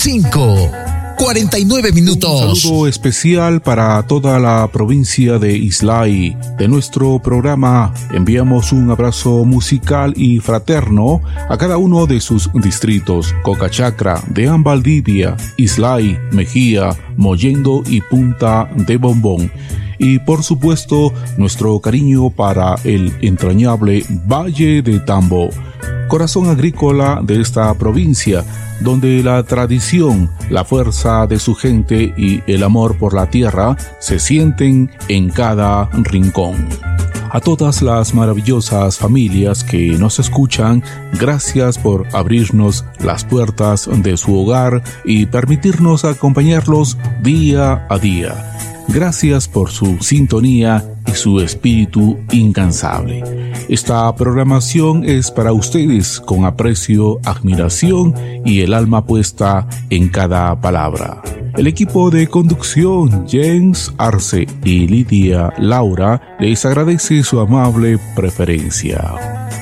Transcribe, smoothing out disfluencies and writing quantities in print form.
5:49 minutos. Un saludo especial para toda la provincia de Islay. De nuestro programa enviamos un abrazo musical y fraterno a cada uno de sus distritos: Cocachacra, Deán Valdivia, Islay, Mejía, Mollendo y Punta de Bombón. Y por supuesto, nuestro cariño para el entrañable Valle de Tambo, corazón agrícola de esta provincia, donde la tradición, la fuerza de su gente y el amor por la tierra se sienten en cada rincón. A todas las maravillosas familias que nos escuchan, gracias por abrirnos las puertas de su hogar y permitirnos acompañarlos día a día. Gracias por su sintonía y su espíritu incansable. Esta programación es para ustedes con aprecio, admiración y el alma puesta en cada palabra. El equipo de conducción, James Arce y Lidia Laura, les agradece su amable preferencia.